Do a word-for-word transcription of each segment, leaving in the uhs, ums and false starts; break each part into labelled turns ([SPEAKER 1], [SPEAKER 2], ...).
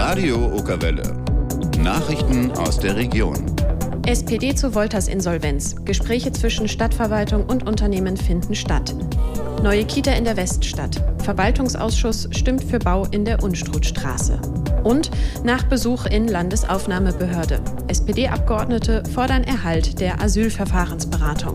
[SPEAKER 1] Radio Okerwelle. Nachrichten aus der Region.
[SPEAKER 2] S P D zu Wolters Insolvenz. Gespräche zwischen Stadtverwaltung und Unternehmen finden statt. Neue Kita in der Weststadt. Verwaltungsausschuss stimmt für Bau in der Unstrutstraße. Und nach Besuch in Landesaufnahmebehörde. S P D-Abgeordnete fordern Erhalt der Asylverfahrensberatung.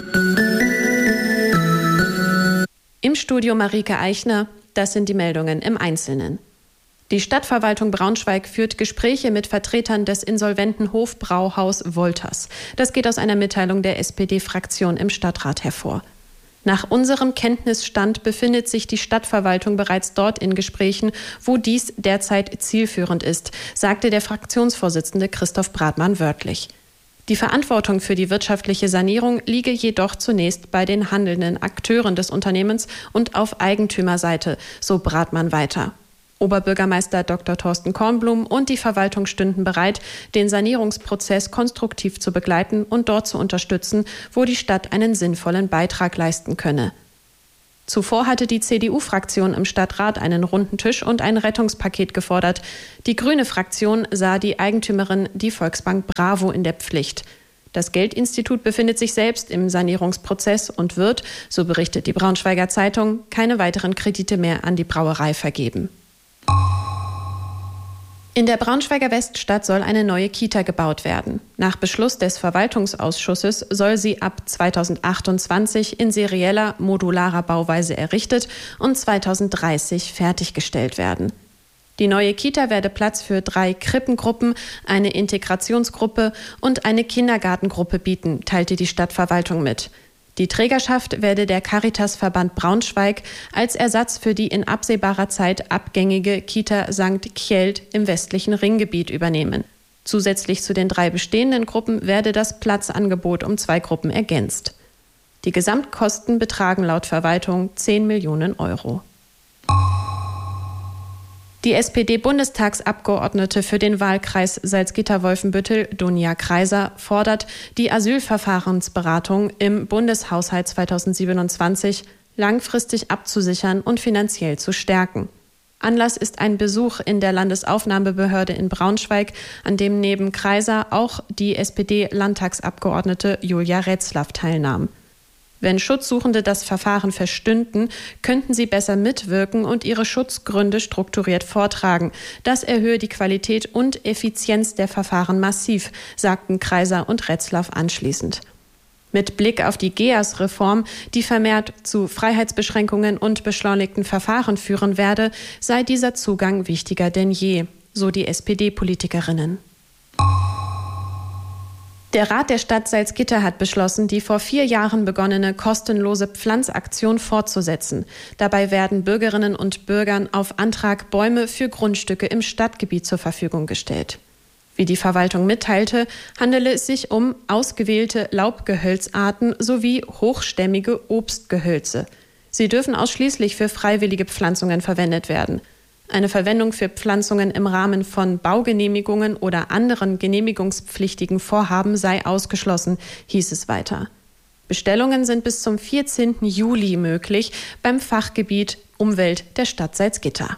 [SPEAKER 2] Im Studio Marike Eichner, das sind die Meldungen im Einzelnen. Die Stadtverwaltung Braunschweig führt Gespräche mit Vertretern des insolventen Hofbrauhaus Wolters. Das geht aus einer Mitteilung der S P D-Fraktion im Stadtrat hervor. Nach unserem Kenntnisstand befindet sich die Stadtverwaltung bereits dort in Gesprächen, wo dies derzeit zielführend ist, sagte der Fraktionsvorsitzende Christoph Bratmann wörtlich. Die Verantwortung für die wirtschaftliche Sanierung liege jedoch zunächst bei den handelnden Akteuren des Unternehmens und auf Eigentümerseite, so Bratmann weiter. Oberbürgermeister Doktor Thorsten Kornblum und die Verwaltung stünden bereit, den Sanierungsprozess konstruktiv zu begleiten und dort zu unterstützen, wo die Stadt einen sinnvollen Beitrag leisten könne. Zuvor hatte die C D U-Fraktion im Stadtrat einen runden Tisch und ein Rettungspaket gefordert. Die grüne Fraktion sah die Eigentümerin, die Volksbank Bravo, in der Pflicht. Das Geldinstitut befindet sich selbst im Sanierungsprozess und wird, so berichtet die Braunschweiger Zeitung, keine weiteren Kredite mehr an die Brauerei vergeben. In der Braunschweiger Weststadt soll eine neue Kita gebaut werden. Nach Beschluss des Verwaltungsausschusses soll sie ab zweitausendachtundzwanzig in serieller, modularer Bauweise errichtet und zweitausenddreißig fertiggestellt werden. Die neue Kita werde Platz für drei Krippengruppen, eine Integrationsgruppe und eine Kindergartengruppe bieten, teilte die Stadtverwaltung mit. Die Trägerschaft werde der Caritasverband Braunschweig als Ersatz für die in absehbarer Zeit abgängige Kita Sankt Kjeld im westlichen Ringgebiet übernehmen. Zusätzlich zu den drei bestehenden Gruppen werde das Platzangebot um zwei Gruppen ergänzt. Die Gesamtkosten betragen laut Verwaltung zehn Millionen Euro. Die S P D-Bundestagsabgeordnete für den Wahlkreis Salzgitter-Wolfenbüttel, Dunja Kreiser, fordert, die Asylverfahrensberatung im Bundeshaushalt zweitausendsiebenundzwanzig langfristig abzusichern und finanziell zu stärken. Anlass ist ein Besuch in der Landesaufnahmebehörde in Braunschweig, an dem neben Kreiser auch die S P D-Landtagsabgeordnete Julia Retzlaff teilnahm. Wenn Schutzsuchende das Verfahren verstünden, könnten sie besser mitwirken und ihre Schutzgründe strukturiert vortragen. Das erhöhe die Qualität und Effizienz der Verfahren massiv, sagten Kreiser und Retzlaff anschließend. Mit Blick auf die G E A S-Reform, die vermehrt zu Freiheitsbeschränkungen und beschleunigten Verfahren führen werde, sei dieser Zugang wichtiger denn je, so die S P D-Politikerinnen. Der Rat der Stadt Salzgitter hat beschlossen, die vor vier Jahren begonnene kostenlose Pflanzaktion fortzusetzen. Dabei werden Bürgerinnen und Bürgern auf Antrag Bäume für Grundstücke im Stadtgebiet zur Verfügung gestellt. Wie die Verwaltung mitteilte, handele es sich um ausgewählte Laubgehölzarten sowie hochstämmige Obstgehölze. Sie dürfen ausschließlich für freiwillige Pflanzungen verwendet werden. Eine Verwendung für Pflanzungen im Rahmen von Baugenehmigungen oder anderen genehmigungspflichtigen Vorhaben sei ausgeschlossen, hieß es weiter. Bestellungen sind bis zum vierzehnten Juli möglich beim Fachgebiet Umwelt der Stadt Salzgitter.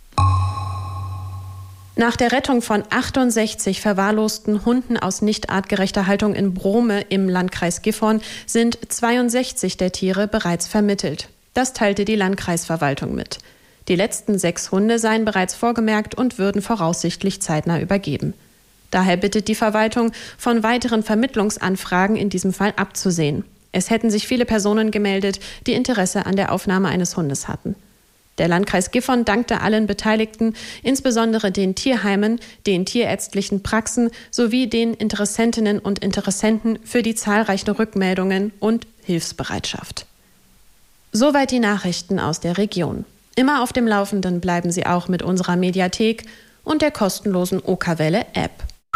[SPEAKER 2] Nach der Rettung von achtundsechzig verwahrlosten Hunden aus nicht artgerechter Haltung in Brome im Landkreis Gifhorn sind zweiundsechzig der Tiere bereits vermittelt. Das teilte die Landkreisverwaltung mit. Die letzten sechs Hunde seien bereits vorgemerkt und würden voraussichtlich zeitnah übergeben. Daher bittet die Verwaltung, von weiteren Vermittlungsanfragen in diesem Fall abzusehen. Es hätten sich viele Personen gemeldet, die Interesse an der Aufnahme eines Hundes hatten. Der Landkreis Gifhorn dankte allen Beteiligten, insbesondere den Tierheimen, den tierärztlichen Praxen sowie den Interessentinnen und Interessenten für die zahlreichen Rückmeldungen und Hilfsbereitschaft. Soweit die Nachrichten aus der Region. Immer auf dem Laufenden bleiben Sie auch mit unserer Mediathek und der kostenlosen Okerwelle-App.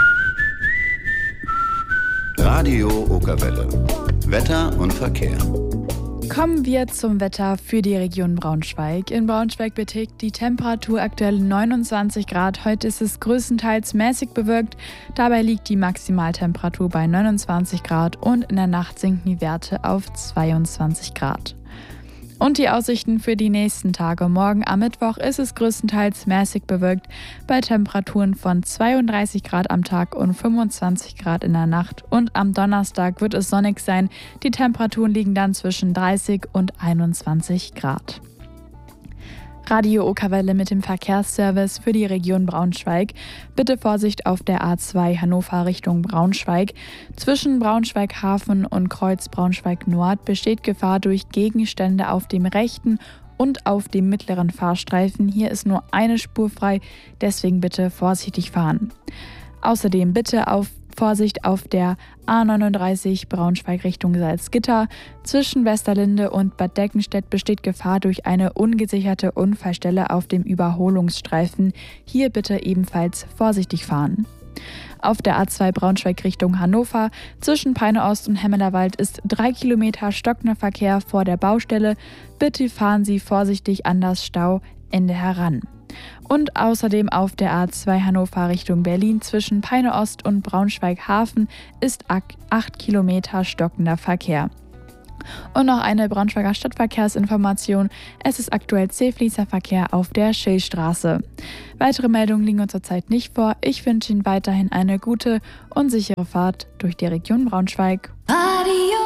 [SPEAKER 1] Radio Okerwelle. Wetter und Verkehr.
[SPEAKER 3] Kommen wir zum Wetter für die Region Braunschweig. In Braunschweig beträgt die Temperatur aktuell neunundzwanzig Grad. Heute ist es größtenteils mäßig bewölkt. Dabei liegt die Maximaltemperatur bei neunundzwanzig Grad und in der Nacht sinken die Werte auf zweiundzwanzig Grad. Und die Aussichten für die nächsten Tage. Morgen am Mittwoch ist es größtenteils mäßig bewölkt bei Temperaturen von zweiunddreißig Grad am Tag und fünfundzwanzig Grad in der Nacht. Und am Donnerstag wird es sonnig sein. Die Temperaturen liegen dann zwischen dreißig und einundzwanzig Grad. Radio Okerwelle mit dem Verkehrsservice für die Region Braunschweig. Bitte Vorsicht auf der A zwei Hannover Richtung Braunschweig. Zwischen Braunschweig-Hafen und Kreuz Braunschweig-Nord besteht Gefahr durch Gegenstände auf dem rechten und auf dem mittleren Fahrstreifen. Hier ist nur eine Spur frei, deswegen bitte vorsichtig fahren. Außerdem bitte auf Vorsicht auf der A neununddreißig Braunschweig Richtung Salzgitter. Zwischen Westerlinde und Bad Deckenstedt besteht Gefahr durch eine ungesicherte Unfallstelle auf dem Überholungsstreifen. Hier bitte ebenfalls vorsichtig fahren. Auf der A zwei Braunschweig Richtung Hannover zwischen Peine Ost und Hemmelerwald ist drei Kilometer stockender Verkehr vor der Baustelle. Bitte fahren Sie vorsichtig an das Stauende heran. Und außerdem auf der A zwei Hannover Richtung Berlin zwischen Peine Ost und Braunschweig-Hafen ist acht Kilometer stockender Verkehr. Und noch eine Braunschweiger Stadtverkehrsinformation. Es ist aktuell zähfließender Verkehr auf der Schillstraße. Weitere Meldungen liegen uns zurzeit nicht vor. Ich wünsche Ihnen weiterhin eine gute und sichere Fahrt durch die Region Braunschweig.
[SPEAKER 1] Radio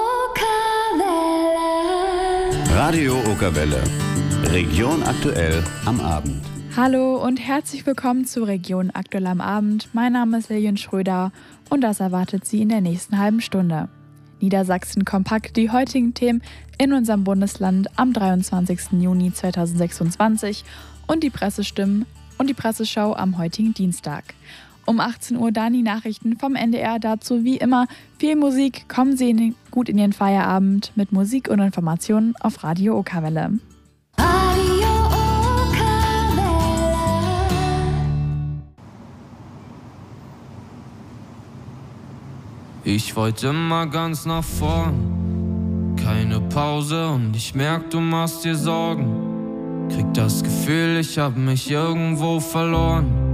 [SPEAKER 1] Okerwelle. Radio Okerwelle. Region aktuell am Abend.
[SPEAKER 3] Hallo und herzlich willkommen zu Region aktuell am Abend. Mein Name ist Lilian Schröder und das erwartet Sie in der nächsten halben Stunde. Niedersachsen kompakt, die heutigen Themen in unserem Bundesland am dreiundzwanzigsten Juni zweitausendsechsundzwanzig und die Pressestimmen und die Presseschau am heutigen Dienstag. Um achtzehn Uhr dann die Nachrichten vom N D R, dazu wie immer viel Musik. Kommen Sie in den, gut in Ihren Feierabend mit Musik und Informationen auf Radio Okerwelle.
[SPEAKER 1] Radio Okerwelle.
[SPEAKER 4] Ich wollte immer ganz nach vorn, keine Pause und ich merk, du machst dir Sorgen. Krieg das Gefühl, ich hab mich irgendwo verloren.